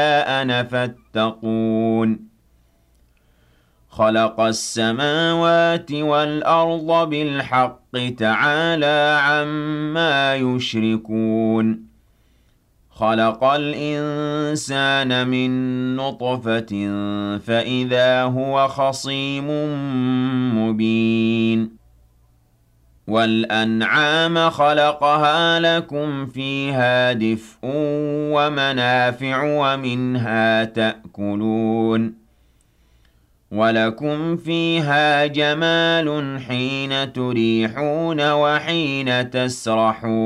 أَنَا فَاتَّقُونِ خَلَقَ السَّمَاوَاتِ وَالْأَرْضَ بِالْحَقِّ تَعَالَىٰ عَمَّا يُشْرِكُونَ خَلَقَ الْإِنسَانَ مِن نُّطْفَةٍ فَإِذَا هُوَ خَصِيمٌ مُّبِينٌ وَالْأَنْعَامَ خَلَقَهَا لَكُمْ فِيهَا دِفْءٌ وَمَنَافِعُ وَمِنْهَا تَأْكُلُونَ وَلَكُمْ فِيهَا جَمَالٌ حِينَ تُرِيحُونَ وَحِينَ تَسْرَحُونَ